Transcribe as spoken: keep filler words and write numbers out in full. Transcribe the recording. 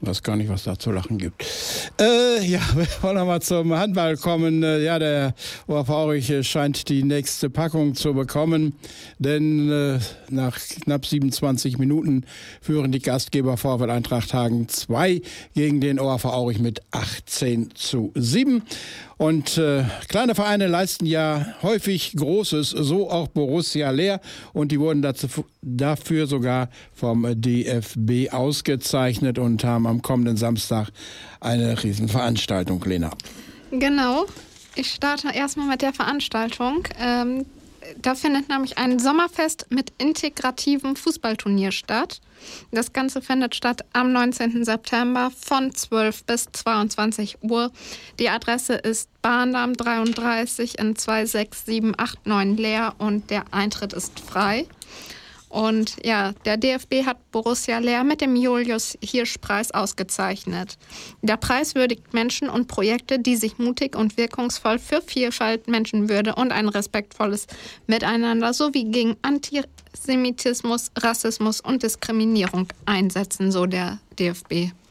weiß gar nicht, was da zu lachen gibt. Äh, ja, wir wollen nochmal zum Handball kommen. Ja, der O H V Aurich scheint die nächste Packung zu bekommen, denn äh, nach knapp siebenundzwanzig Minuten führen die Gastgeber VfL Eintracht Hagen zwei gegen den O H V Aurich mit achtzehn zu sieben. Und äh, kleine Vereine leisten ja häufig Großes, so auch Borussia Leer. Und die wurden dazu, dafür sogar vom D F B ausgezeichnet und haben am kommenden Samstag eine Riesenveranstaltung, Lena. Genau. Ich starte erstmal mit der Veranstaltung. Ähm, da findet nämlich ein Sommerfest mit integrativem Fußballturnier statt. Das Ganze findet statt am neunzehnten September von zwölf bis zweiundzwanzig Uhr. Die Adresse ist Bahndamm dreiunddreißig in zwei sechs sieben acht neun Leer und der Eintritt ist frei. Und ja, der D F B hat Borussia Leer mit dem Julius-Hirsch-Preis ausgezeichnet. Der Preis würdigt Menschen und Projekte, die sich mutig und wirkungsvoll für Vielfalt, Menschenwürde und ein respektvolles Miteinander sowie gegen Antisemitismus, Rassismus und Diskriminierung einsetzen, so der D F B.